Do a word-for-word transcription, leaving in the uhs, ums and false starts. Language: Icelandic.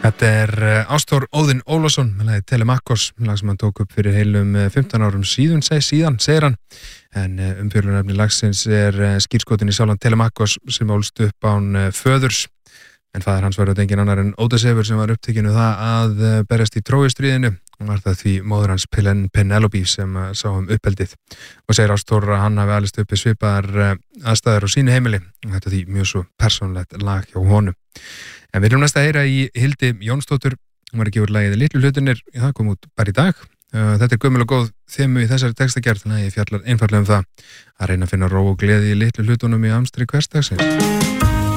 Þetta er Ásþór Óðinn Ólafsson með lagið Telemakkos, lag sem hann tók upp fyrir heilum fimmtán árum síðan, seg, síðan segir hann. En umfjöllunarefni lagsins er skírskotin í sjálfan Telemakkos sem ólst upp án föðurs. En faðir hans var auðvitað engin annar en Ódysseifur sem var upptekinn um það að berjast í Trójustríðinu og var það því móður hans Penélope sem sá um uppeldið. Og segir Ásþór að hann hafi alist upp í svipaðar aðstæður á sínu heimili og þetta því mjög svo persónulegt lag hjá honum. En við erum næst að heyra í Hildi Jónsdóttur, hún var að gefa úr lagið Litlu hlutirnir, það kom út bara í dag. Þetta er gömul og góð þemu í þessari textagerð, þannig að ég fjallar einfaldlega um það að reyna að finna ró og gleði í litlu hlutunum í amstri hversdagsins.